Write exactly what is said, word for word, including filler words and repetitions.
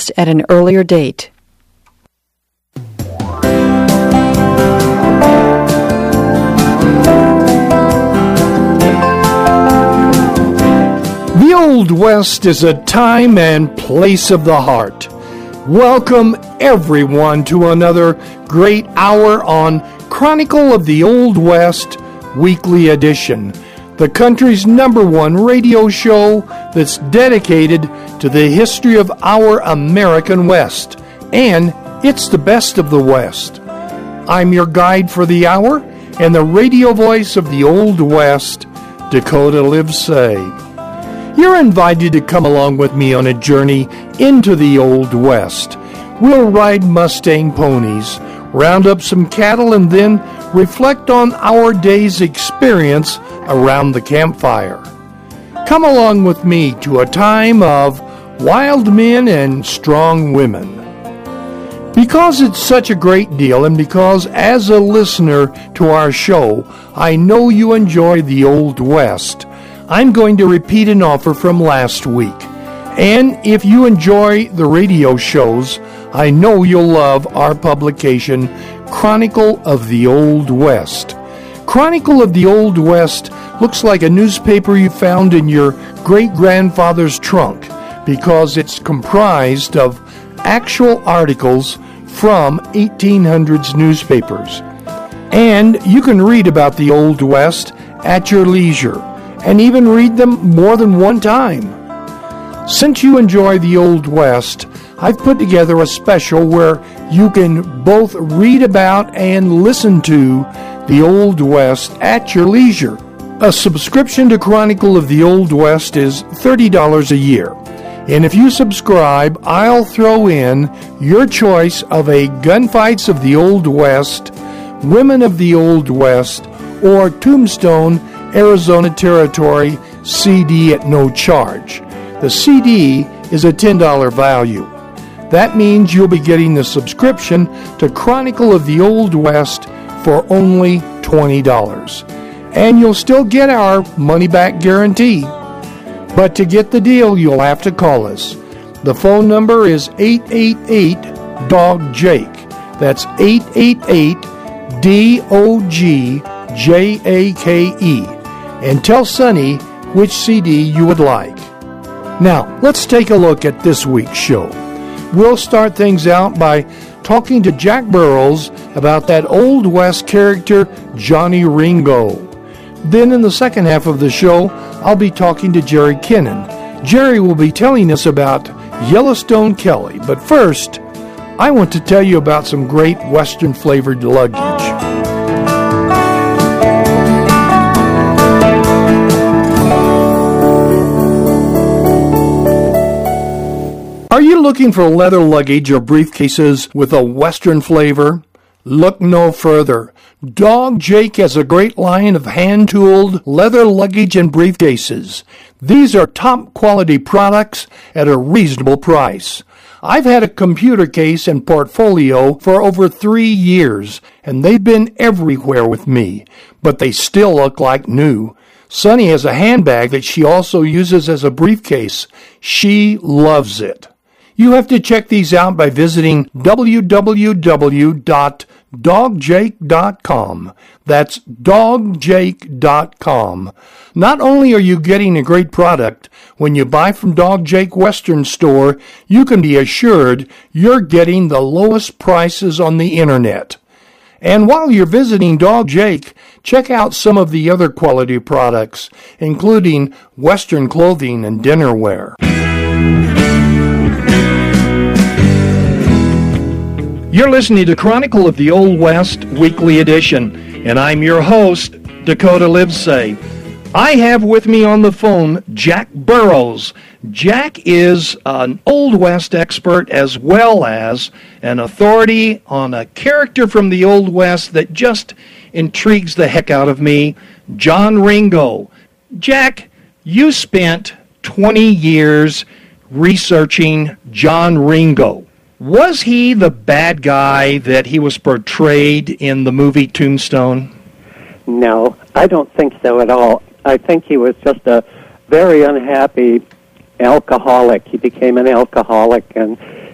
West at an earlier date. The Old West is a time and place of the heart. Welcome everyone to another great hour on Chronicle of the Old West Weekly Edition, the country's number one radio show that's dedicated to the history of our American West, and it's the best of the West. I'm your guide for the hour and the radio voice of the Old West, Dakota Livesay. You're invited to come along with me on a journey into the Old West. We'll ride Mustang ponies, round up some cattle, and then reflect on our day's experience around the campfire. Come along with me to a time of wild men and strong women. Because it's such a great deal, and because as a listener to our show, I know you enjoy the Old West, I'm going to repeat an offer from last week. And if you enjoy the radio shows, I know you'll love our publication, Chronicle of the Old West. Chronicle of the Old West looks like a newspaper you found in your great-grandfather's trunk because it's comprised of actual articles from eighteen hundreds newspapers. And you can read about the Old West at your leisure, and even read them more than one time. Since you enjoy the Old West, I've put together a special where you can both read about and listen to the Old West at your leisure. A subscription to Chronicle of the Old West is thirty dollars a year. And if you subscribe, I'll throw in your choice of a Gunfights of the Old West, Women of the Old West, or Tombstone Arizona Territory C D at no charge. The C D is a ten dollars value. That means you'll be getting the subscription to Chronicle of the Old West for only twenty dollars. And you'll still get our money-back guarantee. But to get the deal, you'll have to call us. The phone number is eight eight eight, D O G, Jake. That's eight eight eight, D O G, J A K E. And tell Sonny which C D you would like. Now, let's take a look at this week's show. We'll start things out by talking to Jack Burrows about that Old West character, Johnny Ringo. Then in the second half of the show, I'll be talking to Jerry Kennan. Jerry will be telling us about Yellowstone Kelly. But first, I want to tell you about some great Western-flavored luggage. Are you looking for leather luggage or briefcases with a Western flavor? Look no further. Dog Jake has a great line of hand-tooled leather luggage and briefcases. These are top-quality products at a reasonable price. I've had a computer case and portfolio for over three years, and they've been everywhere with me, but they still look like new. Sunny has a handbag that she also uses as a briefcase. She loves it. You have to check these out by visiting w w w dot dog jake dot com. That's dog jake dot com. Not only are you getting a great product, when you buy from Dog Jake Western Store, you can be assured you're getting the lowest prices on the internet. And while you're visiting Dog Jake, check out some of the other quality products, including Western clothing and dinnerware. You're listening to Chronicle of the Old West Weekly Edition, and I'm your host, Dakota Livesay. I have with me on the phone Jack Burrows. Jack is an Old West expert as well as an authority on a character from the Old West that just intrigues the heck out of me, John Ringo. Jack, you spent twenty years researching John Ringo. Was he the bad guy that he was portrayed in the movie Tombstone? No, I don't think so at all. I think he was just a very unhappy alcoholic. He became an alcoholic, and